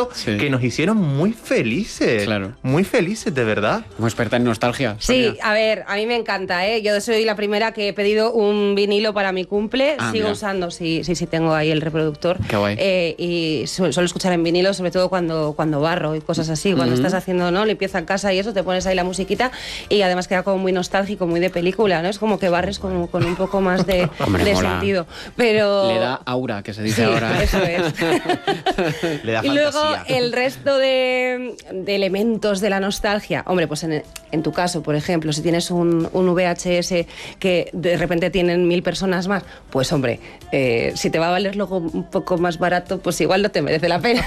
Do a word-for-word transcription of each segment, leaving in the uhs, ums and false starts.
visto, sí. que nos hicieron muy felices. Claro. Muy felices, de verdad. Como experta en nostalgia. Sí, Sonia. a ver, a mí me encanta, ¿eh? Yo soy la primera que he pedido un vinilo para mi cumple. Ah, Sigo mira. usando, sí, sí, sí, tengo ahí el reproductor. Qué guay. Eh, y su- suelo escuchar en vinilo, sobre todo cuando, cuando barro y cosas así. Cuando Ujú. estás haciendo, ¿no?, limpieza en casa y eso, te pones ahí la musiquita y además queda como muy nostálgico, muy de película, ¿no? Es como que barres con, con un poco más de, Hombre, de mola. sentido. Pero... Le da aura, que se dice Sí, ahora. eso es. Le da Y luego fantasía. el resto de, de elementos de la nostalgia. Hombre, pues en, en tu caso, por ejemplo, si tienes un, un V H S que de repente tienen mil personas más, pues hombre, eh, si te va a valer luego un poco más barato, pues igual no te merece la pena.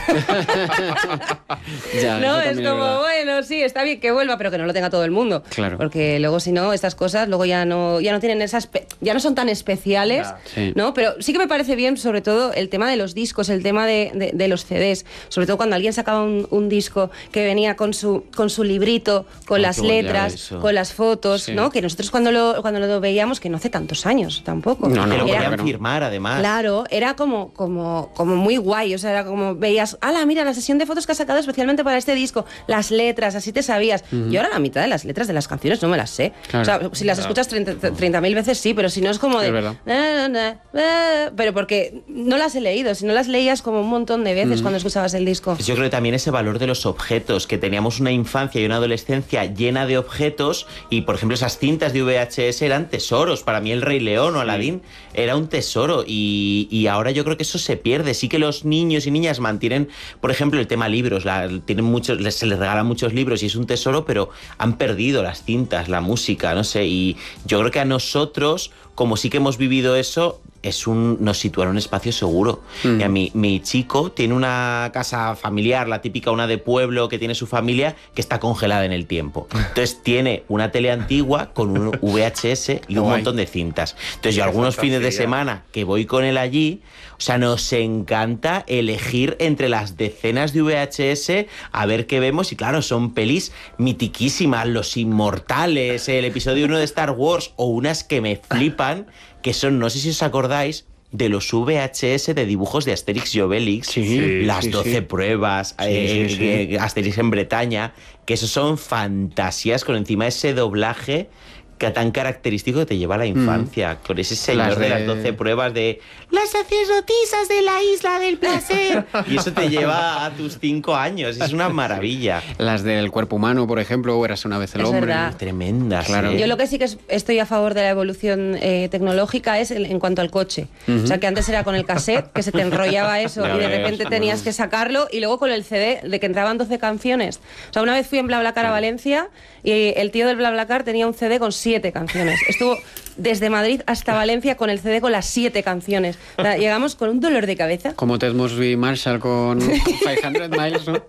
Ya, No, eso es también como, verdad. bueno, sí, está bien que vuelva, pero que no lo tenga todo el mundo. Claro. Porque luego, si no, estas cosas luego ya no, ya no tienen esas, pe- ya no son tan especiales, Ya. Sí. ¿no? Pero sí que me parece bien, sobre todo, el tema de los discos, el tema de, de- de los C Ds. Sobre todo cuando alguien sacaba un, un disco que venía con su, con su librito, con Ay, las qué guay, letras, eso. con las fotos, Sí. ¿no? Que nosotros cuando lo, cuando lo veíamos, que no hace tantos años tampoco. No, no, Que lo Era- Era- podían firmar, además. Claro, era como, como, como muy guay, o sea, era como veías, ala, mira, la sesión de fotos que has sacado especialmente para este disco, las letras, así te sabías. Yo ahora la mitad de las letras de las canciones no me las sé. Claro. O sea, si las escuchas treinta mil veces sí, pero si no es como de... Es verdad. na, na, na, na, pero porque no las he leído, si no las leías como un montón de veces cuando escuchabas el disco. Yo creo que también ese valor de los objetos, que teníamos una infancia y una adolescencia llena de objetos y, por ejemplo, esas cintas de V H S eran tesoros. Para mí El Rey León o Aladín era un tesoro y, y ahora yo creo que eso se pierde. Sí que los niños y niñas mantienen, por ejemplo, el tema libros, la, tienen muchos, les, se les regalan muchos libros y es un tesoro, pero han perdido las cintas, la música, no sé, y yo creo que a nosotros, como sí que hemos vivido eso, es un, nos sitúa en un espacio seguro. Mm. Y a mi, mi chico tiene una casa familiar, la típica, una de pueblo que tiene su familia, que está congelada en el tiempo. Entonces tiene una tele antigua con un V H S y un Guay. montón de cintas. Entonces yo Qué algunos fines de fantasía. semana que voy con él allí, o sea, nos encanta elegir entre las decenas de V H S a ver qué vemos. Y claro, son pelis mitiquísimas, Los Inmortales, el episodio uno de Star Wars o unas que me flipan, que son, no sé si os acordáis, de los V H S de dibujos de Asterix y Obelix, Sí, las sí, doce sí. pruebas, Sí, eh, sí, sí. eh, Asterix en Bretaña, que esos son fantasías con encima ese doblaje que tan característico que te lleva a la infancia, con ese señor Las de... de- las doce pruebas de las sacerdotisas de la isla del placer, y eso te lleva a tus cinco años, es una maravilla. Las del cuerpo humano, por ejemplo, o Érase una vez el Es hombre. verdad. Tremendas. Claro. ¿eh? Yo lo que sí que es- estoy a favor de la evolución eh, tecnológica es en, en cuanto al coche. O sea, que antes era con el cassette, que se te enrollaba eso Ya y de ves, repente bueno. tenías que sacarlo, y luego con el C D de que entraban doce canciones. O sea, una vez fui en BlaBlaCar a Valencia y el tío del BlaBlaCar tenía un C D con siete canciones. Estuvo desde Madrid hasta Valencia con el C D con las siete canciones. O sea, llegamos con un dolor de cabeza. Como Ted Mosby Marshall con quinientos Miles, ¿no?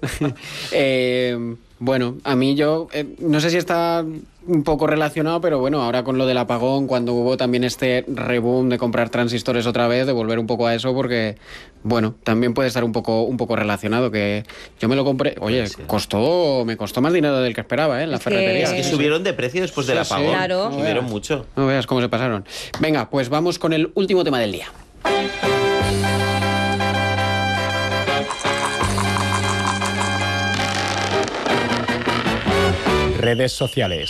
Eh, bueno, a mí yo, eh, no sé si está un poco relacionado, pero bueno, ahora con lo del apagón, cuando hubo también este reboom de comprar transistores otra vez, de volver un poco a eso, porque, bueno, también puede estar un poco, un poco relacionado, que yo me lo compré, oye, costó, me costó más dinero del que esperaba, ¿eh? En la Es que- ferretería. Es que subieron de precio después del Sí, sí. apagón. Claro. Subieron mucho. No veas cómo se pasaron. Venga, pues vamos con el último tema del día. Redes sociales.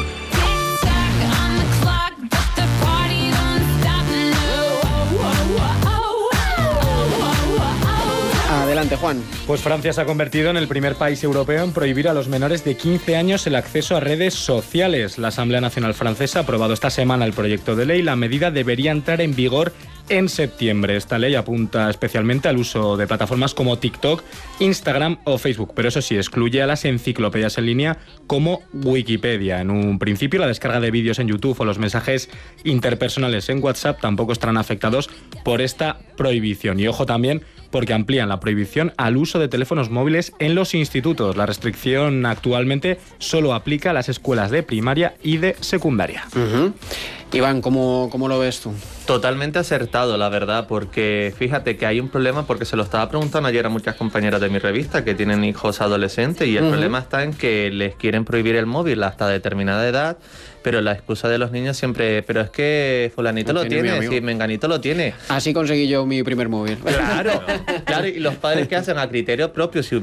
Adelante, Juan. Pues Francia se ha convertido en el primer país europeo en prohibir a los menores de quince años el acceso a redes sociales. La Asamblea Nacional Francesa ha aprobado esta semana el proyecto de ley. La medida debería entrar en vigor en septiembre. Esta ley apunta especialmente al uso de plataformas como TikTok, Instagram o Facebook, pero eso sí, excluye a las enciclopedias en línea como Wikipedia. En un principio, la descarga de vídeos en YouTube o los mensajes interpersonales en WhatsApp tampoco estarán afectados por esta prohibición. Y ojo también, porque amplían la prohibición al uso de teléfonos móviles en los institutos. La restricción actualmente solo aplica a las escuelas de primaria y de secundaria. Uh-huh. Iván, ¿cómo, ¿cómo lo ves tú? Totalmente acertado, la verdad, porque fíjate que hay un problema, porque se lo estaba preguntando ayer a muchas compañeras de mi revista que tienen hijos adolescentes, y el Uh-huh. problema está en que les quieren prohibir el móvil hasta determinada edad, pero la excusa de los niños siempre, pero es que fulanito Lo lo tiene mi tiene, amigo. sí, menganito lo tiene. Así conseguí yo mi primer móvil. Claro, claro, y los padres que hacen a criterio propio, si